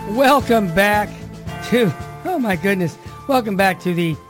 Welcome back to, oh my goodness, welcome back to the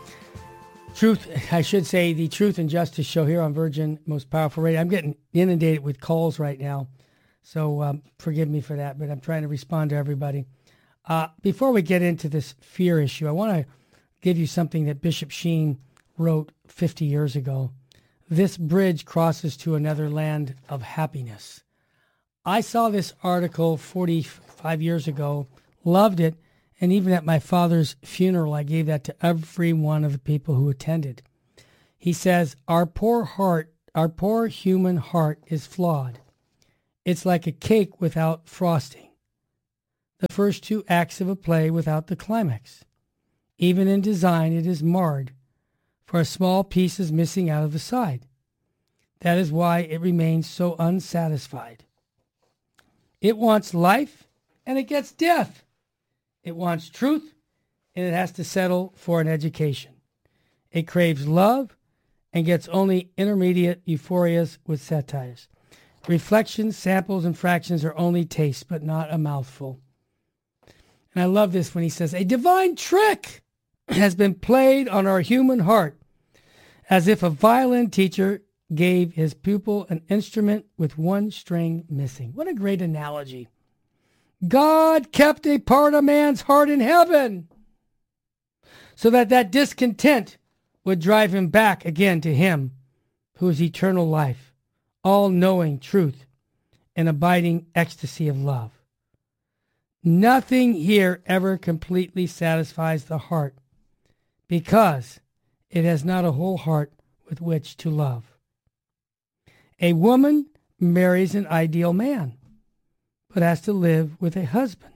the Truth and Justice Show here on Virgin Most Powerful Radio. I'm getting inundated with calls right now, so forgive me for that, but I'm trying to respond to everybody. Before we get into this fear issue, I want to give you something that Bishop Sheen wrote 50 years ago. This bridge crosses to another land of happiness. I saw this article 45 years ago, loved it, and even at my father's funeral, I gave that to every one of the people who attended. He says, our poor human heart is flawed. It's like a cake without frosting. The first two acts of a play without the climax. Even in design, it is marred, for a small piece is missing out of the side. That is why it remains so unsatisfied. It wants life, and it gets death. It wants truth, and it has to settle for an education. It craves love, and gets only intermediate euphorias with satires. Reflections, samples, and fractions are only taste, but not a mouthful. And I love this when he says, a divine trick has been played on our human heart, as if a violin teacher gave his pupil an instrument with one string missing. What a great analogy. God kept a part of man's heart in heaven so that discontent would drive him back again to him who is eternal life, all-knowing truth, and abiding ecstasy of love. Nothing here ever completely satisfies the heart because it has not a whole heart with which to love. A woman marries an ideal man, but has to live with a husband.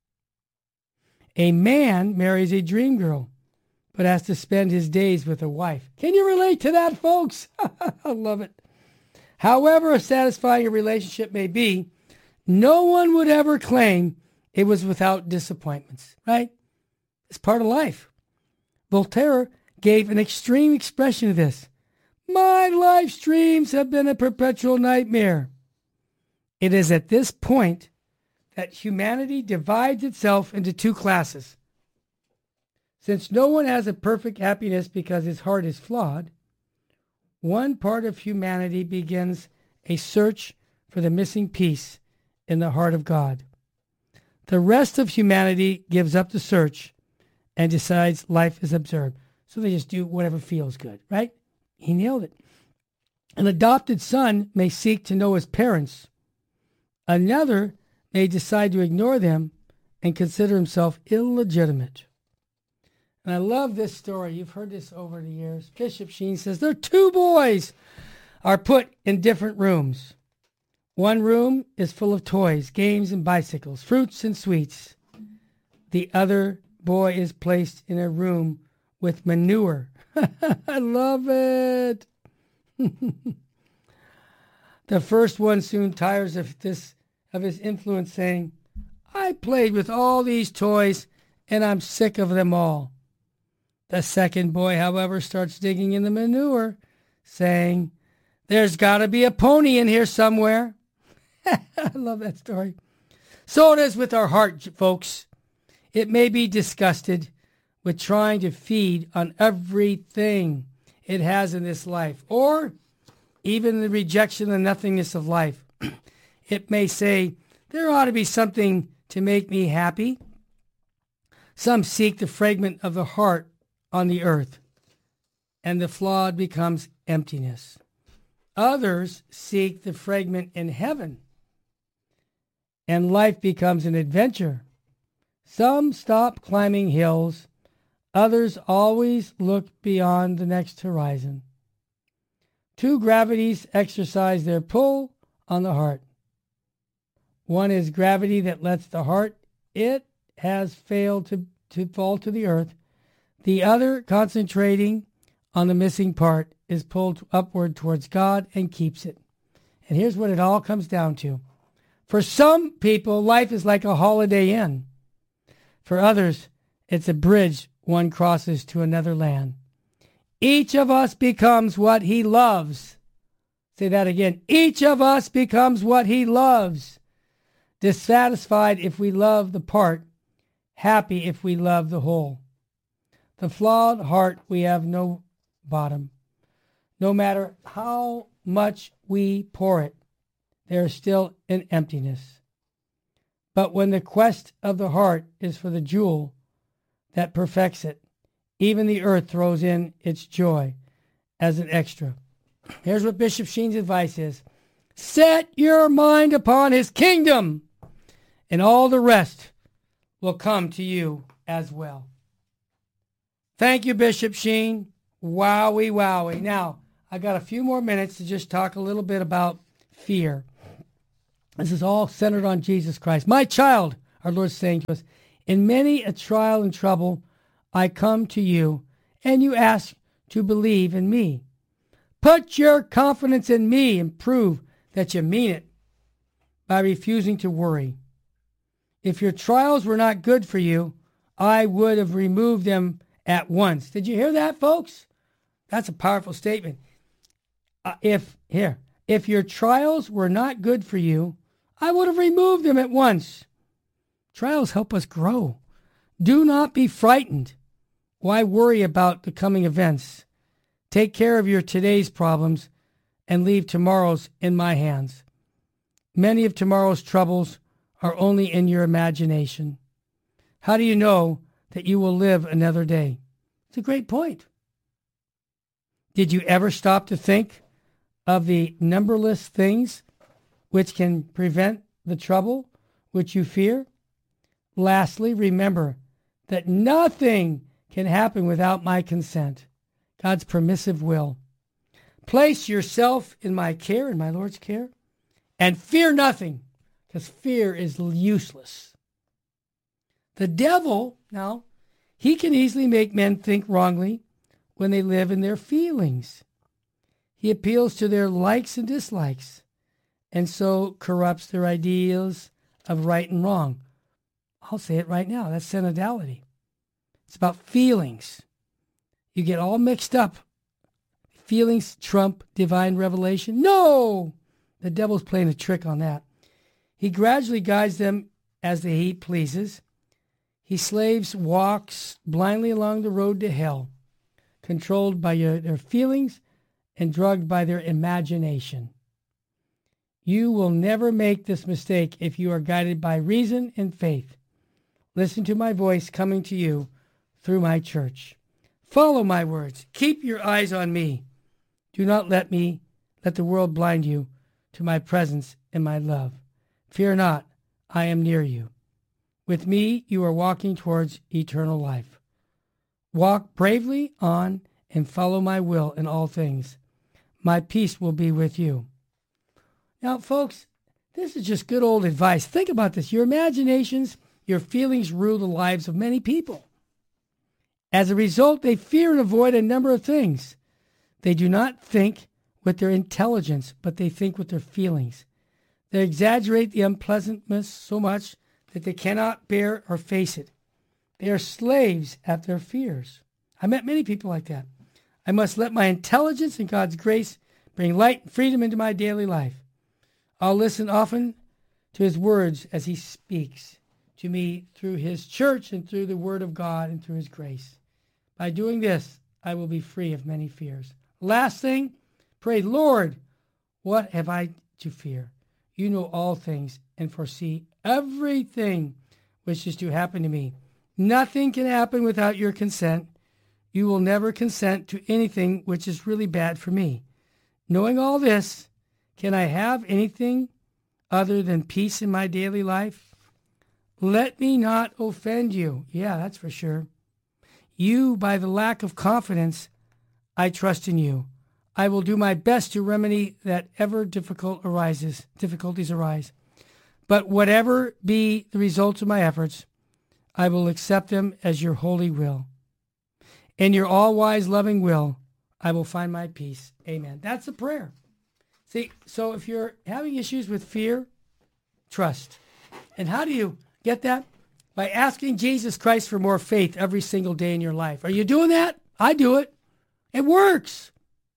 A man marries a dream girl, but has to spend his days with a wife. Can you relate to that, folks? I love it. However satisfying a relationship may be, no one would ever claim it was without disappointments, right? It's part of life. Voltaire gave an extreme expression of this. My life's dreams have been a perpetual nightmare. It is at this point that humanity divides itself into two classes. Since no one has a perfect happiness because his heart is flawed, one part of humanity begins a search for the missing piece in the heart of God. The rest of humanity gives up the search and decides life is absurd. So they just do whatever feels good, right? He nailed it. An adopted son may seek to know his parents. Another may decide to ignore them and consider himself illegitimate. And I love this story. You've heard this over the years. Bishop Sheen says there are two boys are put in different rooms. One room is full of toys, games, and bicycles, fruits and sweets. The other boy is placed in a room with manure. I love it. The first one soon tires of his influence, saying, I played with all these toys and I'm sick of them all. The second boy, however, starts digging in the manure, saying, there's got to be a pony in here somewhere. I love that story. So it is with our heart, folks. It may be disgusted with trying to feed on everything it has in this life, or even the rejection and nothingness of life. It may say, there ought to be something to make me happy. Some seek the fragment of the heart on the earth, and the flawed becomes emptiness. Others seek the fragment in heaven, and life becomes an adventure. Some stop climbing hills. Others always look beyond the next horizon. Two gravities exercise their pull on the heart. One is gravity that lets the heart, it has failed to fall to the earth. The other, concentrating on the missing part, is pulled upward towards God and keeps it. And here's what it all comes down to. For some people, life is like a Holiday Inn. For others, it's a bridge one crosses to another land. Each of us becomes what he loves. Say that again. Each of us becomes what he loves. Dissatisfied if we love the part happy if we love the whole. The flawed heart, we have no bottom. No matter how much we pour it, there is still an emptiness. But when the quest of the heart is for the jewel that perfects it, even the earth throws in its joy as an extra. Here's what Bishop Sheen's advice is. Set your mind upon his kingdom, and all the rest will come to you as well. Thank you, Bishop Sheen. Wowie, wowie. Now, I got a few more minutes to just talk a little bit about fear. This is all centered on Jesus Christ. My child, our Lord's saying to us, in many a trial and trouble, I come to you, and you ask to believe in me. Put your confidence in me and prove that you mean it by refusing to worry. If your trials were not good for you, I would have removed them at once. Did you hear that, folks? That's a powerful statement. If your trials were not good for you, I would have removed them at once. Trials help us grow. Do not be frightened. Why worry about the coming events? Take care of your today's problems and leave tomorrow's in my hands. Many of tomorrow's troubles are only in your imagination. How do you know that you will live another day? It's a great point. Did you ever stop to think of the numberless things which can prevent the trouble which you fear? Lastly, remember that nothing can happen without my consent, God's permissive will. Place yourself in my care, in my Lord's care, and fear nothing, because fear is useless. The devil, now, he can easily make men think wrongly when they live in their feelings. He appeals to their likes and dislikes, and so corrupts their ideas of right and wrong. I'll say it right now. That's synodality. It's about feelings. You get all mixed up. Feelings trump divine revelation. No! The devil's playing a trick on that. He gradually guides them as the heat pleases. He slaves walks blindly along the road to hell, controlled by their feelings and drugged by their imagination. You will never make this mistake if you are guided by reason and faith. Listen to my voice coming to you through my church. Follow my words. Keep your eyes on me. Do not let the world blind you to my presence and my love. Fear not, I am near you. With me, you are walking towards eternal life. Walk bravely on and follow my will in all things. My peace will be with you. Now, folks, this is just good old advice. Think about this. Your imaginations, your feelings rule the lives of many people. As a result, they fear and avoid a number of things. They do not think with their intelligence, but they think with their feelings. They exaggerate the unpleasantness so much that they cannot bear or face it. They are slaves at their fears. I met many people like that. I must let my intelligence and God's grace bring light and freedom into my daily life. I'll listen often to his words as he speaks to me through his church and through the word of God and through his grace. By doing this, I will be free of many fears. Last thing, pray, Lord, what have I to fear? You know all things and foresee everything which is to happen to me. Nothing can happen without your consent. You will never consent to anything which is really bad for me. Knowing all this, can I have anything other than peace in my daily life? Let me not offend you. Yeah, that's for sure. You, by the lack of confidence, I trust in you. I will do my best to remedy that ever difficulties arise. But whatever be the results of my efforts, I will accept them as your holy will. In your all-wise, loving will, I will find my peace. Amen. That's a prayer. See, so if you're having issues with fear, trust. And how do you get that? By asking Jesus Christ for more faith every single day in your life. Are you doing that? I do it. It works.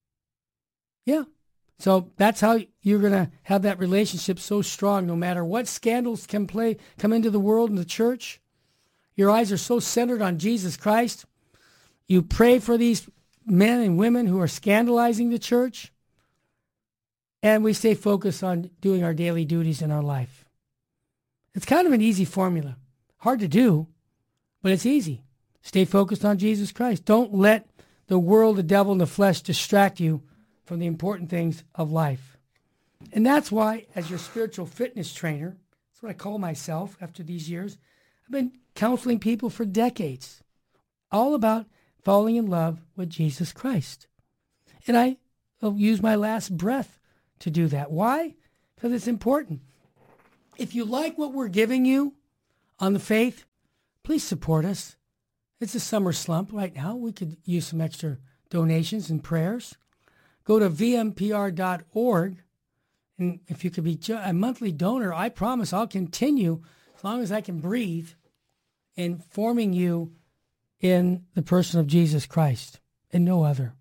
Yeah. So that's how you're going to have that relationship so strong no matter what scandals come into the world and the church. Your eyes are so centered on Jesus Christ. You pray for these men and women who are scandalizing the church. And we stay focused on doing our daily duties in our life. It's kind of an easy formula. Hard to do, but it's easy. Stay focused on Jesus Christ. Don't let the world, the devil, and the flesh distract you from the important things of life. And that's why, as your spiritual fitness trainer, that's what I call myself after these years, I've been counseling people for decades, all about falling in love with Jesus Christ. And I will use my last breath to do that. Why? Because it's important. If you like what we're giving you on the faith, please support us. It's a summer slump right now. We could use some extra donations and prayers. Go to vmpr.org. And if you could be a monthly donor, I promise I'll continue as long as I can breathe in forming you in the person of Jesus Christ and no other.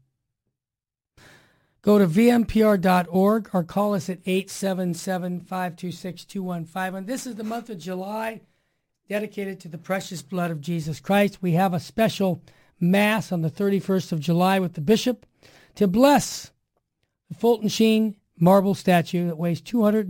Go to vmpr.org or call us at 877-526-2151. This is the month of July dedicated to the precious blood of Jesus Christ. We have a special Mass on the 31st of July with the bishop to bless the Fulton Sheen marble statue that weighs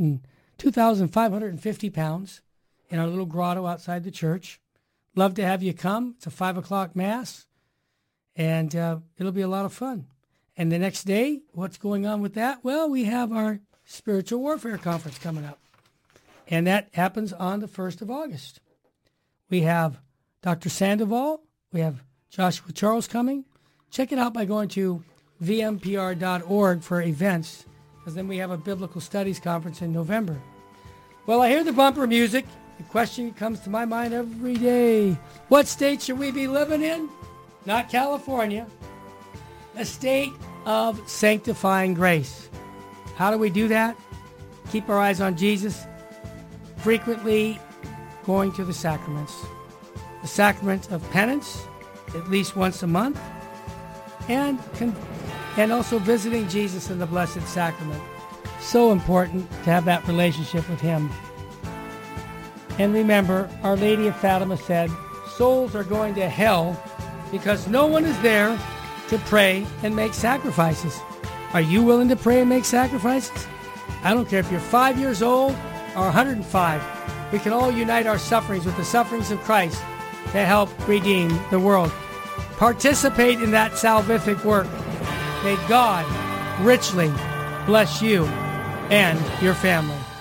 2,550 pounds in our little grotto outside the church. Love to have you come. It's a 5 o'clock Mass, and it'll be a lot of fun. And the next day, what's going on with that? Well, we have our Spiritual Warfare Conference coming up, and that happens on the 1st of August. We have Dr. Sandoval. We have Joshua Charles coming. Check it out by going to vmpr.org for events, because then we have a Biblical Studies Conference in November. Well, I hear the bumper music. The question comes to my mind every day. What state should we be living in? Not California. A state of sanctifying grace. How do we do that? Keep our eyes on Jesus. Frequently going to the sacraments. The sacrament of penance, at least once a month. And also visiting Jesus in the Blessed Sacrament. So important to have that relationship with him. And remember, Our Lady of Fatima said, souls are going to hell because no one is there to pray and make sacrifices. Are you willing to pray and make sacrifices? I don't care if you're 5 years old or 105. We can all unite our sufferings with the sufferings of Christ to help redeem the world. Participate in that salvific work. May God richly bless you and your family.